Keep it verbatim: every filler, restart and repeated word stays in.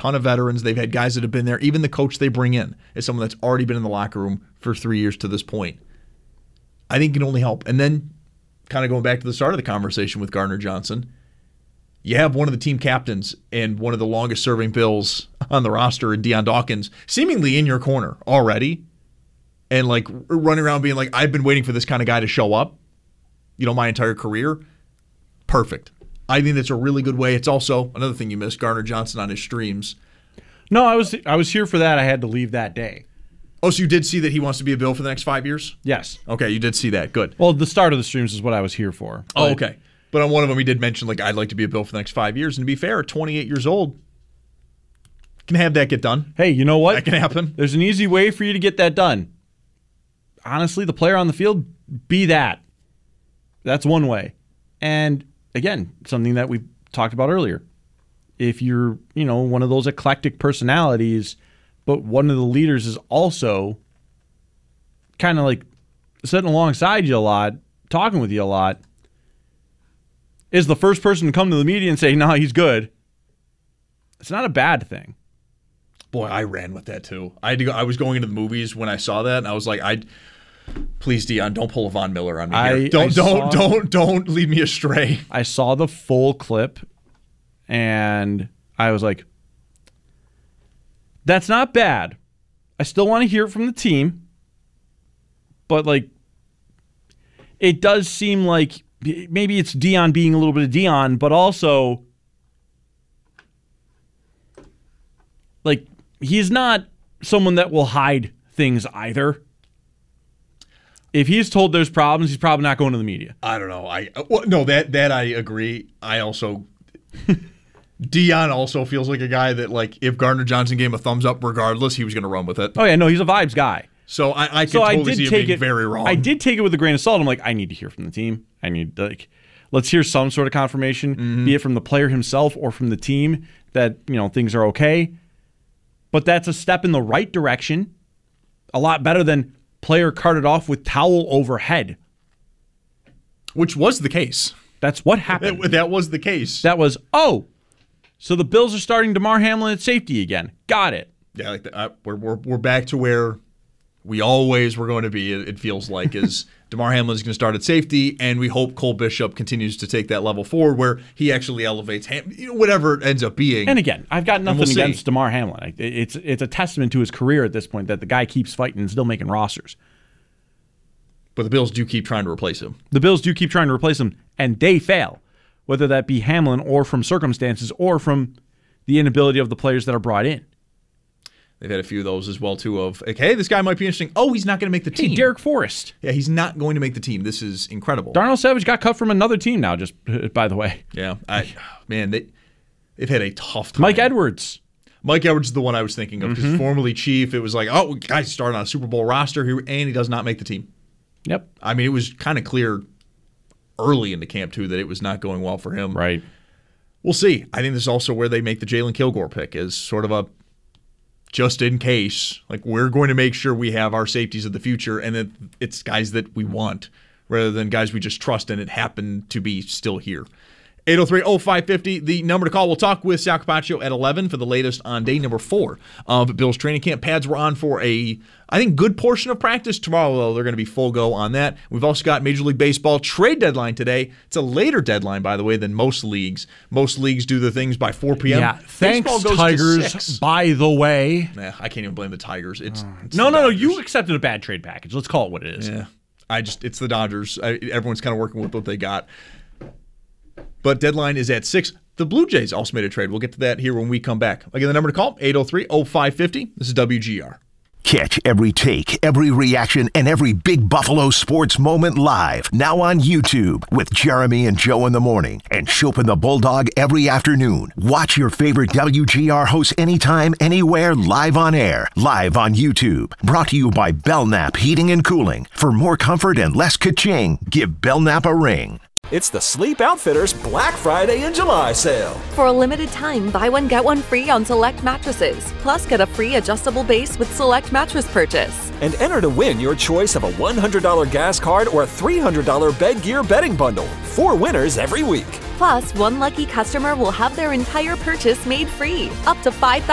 ton of veterans. They've had guys that have been there. Even the coach they bring in is someone that's already been in the locker room for three years to this point. I think it can only help. And then kind of going back to the start of the conversation with Gardner Johnson, you have one of the team captains and one of the longest-serving Bills on the roster in Dion Dawkins seemingly in your corner already and like running around being like, I've been waiting for this kind of guy to show up, you know, my entire career. Perfect. I think that's a really good way. It's also another thing you missed, Gardner Johnson on his streams. No, I was I was here for that. I had to leave that day. Oh, so you did see that he wants to be a Bill for the next five years? Yes. Okay, you did see that. Good. Well, the start of the streams is what I was here for. Oh, okay. But on one of them, he did mention, like, I'd like to be a Bill for the next five years. And to be fair, at twenty-eight years old, can have that get done. Hey, you know what? That can happen. There's an easy way for you to get that done. Honestly, the player on the field, be that. That's one way. And, again, something that we talked about earlier. If you're, you know, one of those eclectic personalities, but one of the leaders is also kind of like sitting alongside you a lot, talking with you a lot, is the first person to come to the media and say, no, he's good. It's not a bad thing. Boy, I ran with that too. I had to go, I was going into the movies when I saw that, and I was like, I please, Dion, don't pull a Von Miller on me here. I, don't, I don't, saw, don't, don't lead me astray. I saw the full clip, and I was like, that's not bad. I still want to hear it from the team, but like, it does seem like maybe it's Dion being a little bit of Dion, but also like he's not someone that will hide things either. If he's told there's problems, he's probably not going to the media. I don't know. I well, no that that I agree. I also Dion also feels like a guy that, like, if Gardner Johnson gave him a thumbs up regardless, he was going to run with it. Oh, yeah, no, he's a vibes guy. So I, I could so totally I did see him take being it, very wrong. I did take it with a grain of salt. I'm like, I need to hear from the team. I need, like, let's hear some sort of confirmation, mm-hmm. be it from the player himself or from the team that, you know, things are okay. But that's a step in the right direction. A lot better than player carted off with towel overhead. Which was the case. That's what happened. That, that was the case. That was, oh, so the Bills are starting Damar Hamlin at safety again. Got it. Yeah, like the, uh, we're, we're we're back to where we always were going to be, it, it feels like, is Damar Hamlin is going to start at safety, and we hope Cole Bishop continues to take that level forward where he actually elevates Ham, you know, whatever it ends up being. And again, I've got nothing we'll against see. Damar Hamlin. It's, it's a testament to his career at this point that the guy keeps fighting and still making rosters. But the Bills do keep trying to replace him. The Bills do keep trying to replace him, and they fail, whether that be Hamlin or from circumstances or from the inability of the players that are brought in. They've had a few of those as well, too, of, like, hey, this guy might be interesting. Oh, he's not going to make the team. Hey, Derek Forrest. Yeah, he's not going to make the team. This is incredible. Darnell Savage got cut from another team now, just by the way. Yeah. I, man, they, they've had a tough time. Mike Edwards. Mike Edwards is the one I was thinking of, because mm-hmm. formerly Chief, it was like, oh, guys started on a Super Bowl roster here, and he does not make the team. Yep. I mean, it was kind of clear early into camp, too, that it was not going well for him. Right. We'll see. I think this is also where they make the Jalen Kilgore pick, is sort of a just in case. Like, we're going to make sure we have our safeties of the future, and that it's guys that we want rather than guys we just trust and it happened to be still here. eight oh three oh five five oh, the number to call. We'll talk with Sal Capaccio at eleven for the latest on day number four of Bills training camp. Pads were on for a, I think, good portion of practice. Tomorrow, though, they're going to be full go on that. We've also got Major League Baseball trade deadline today. It's a later deadline, by the way, than most leagues. Most leagues do the things by four p.m. Yeah, thanks, Tigers, by the way. Nah, I can't even blame the Tigers. It's, oh. it's No, no, Dodgers. no, you accepted a bad trade package. Let's call it what it is. Yeah, I just, it's the Dodgers. I, everyone's kind of working with what they got. But deadline is at six. The Blue Jays also made a trade. We'll get to that here when we come back. Again, the number to call, eight oh three oh five five oh. This is W G R. Catch every take, every reaction, and every big Buffalo sports moment live. Now on YouTube with Jeremy and Joe in the morning and Shope and the Bulldog every afternoon. Watch your favorite W G R hosts anytime, anywhere, live on air. Live on YouTube. Brought to you by Belknap Heating and Cooling. For more comfort and less ka-ching, give Belknap a ring. It's the Sleep Outfitters Black Friday and July sale. For a limited time, buy one, get one free on select mattresses. Plus, get a free adjustable base with select mattress purchase. And enter to win your choice of a one hundred dollars gas card or a three hundred dollars bed gear bedding bundle. Four winners every week. Plus, one lucky customer will have their entire purchase made free. Up to five thousand dollars